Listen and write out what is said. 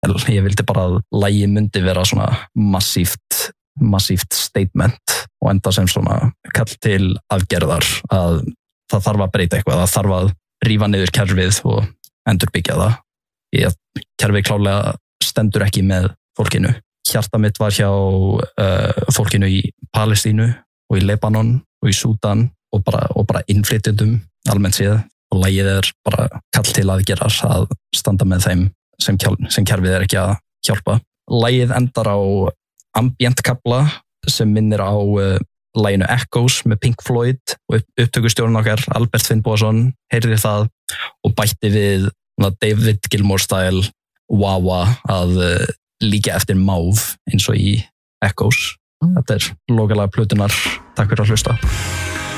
ég vildi bara að lagið myndi vera svona massíft statement og enda sem svona kall til aðgerðar að það þarf að breyta eitthvað, það þarf að rífa niður kerfið og endurbyggja það. Kerfið klálega stendur ekki með fólkinu. Hjarta mitt var hjá fólkinu í Palestínu og í Lebanon og í Súdan og bara innflytjendum almennt séð og lagið bara kall til aðgerðar að standa með þeim sem kerfið ekki að hjálpa. Lagið endar á ambient-kafla sem minnir á laginu Echoes með Pink Floyd og upptökustjórinn okkar Albert Finnbogason heyrði það og bætti við David Gilmour style wah-wah að líka eftir Mauve eins og í Echoes. Þetta lokalag plötunar. Takk fyrir að hlusta.